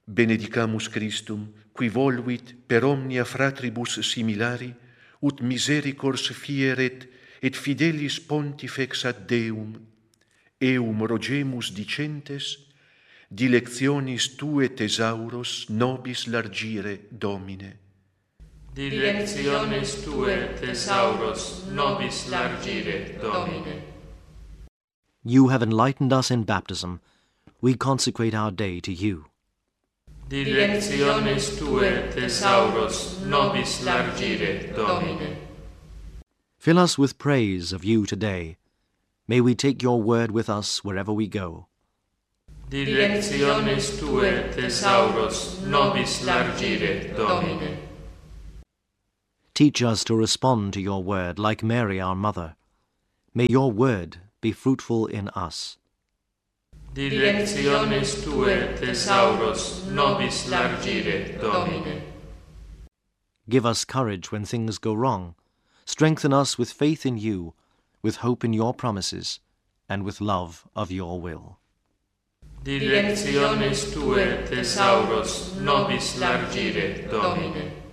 Benedicamus Christum, qui voluit per omnia fratribus similari, ut misericors fieret et fidelis pontifex ad Deum, eum rogemus dicentes, dilectionis tue thesauros nobis largire, Domine. Dilectiones tue thesauros nobis largire, Domine. You have enlightened us in baptism. We consecrate our day to you. Dilectiones tue thesauros nobis largire, Domine. Fill us with praise of you today. May we take your word with us wherever we go. Dilectiones tue thesauros nobis largire, Domine. Teach us to respond to your word like Mary our mother. May your word be fruitful in us. Dilectiones tue thesauros nobis largire, Domine. Give us courage when things go wrong. Strengthen us with faith in you, with hope in your promises, and with love of your will. Dilectiones tue thesauros nobis largire, Domine.